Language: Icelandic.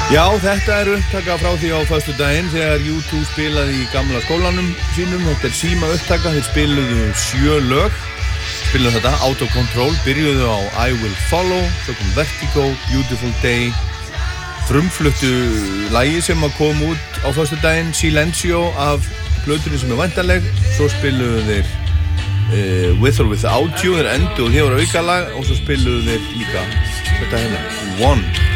Já, þetta upptaka frá því á föstudaginn þegar U2 spilaði í gamla skólanum sínum. Þetta síma upptaka, þeir spiluðu 7 lög. Spiluðu þetta, Out of Control, byrjuðu á I Will Follow, svo kom Vertigo, Beautiful Day, frumfluttu lagi sem kom út á föstudaginn, Silencio af plötunni sem væntanleg. Svo spiluðu þeir With or Without You, þeir enduðu, hér var aukalag og svo spiluðu þeir líka þetta hérna, One.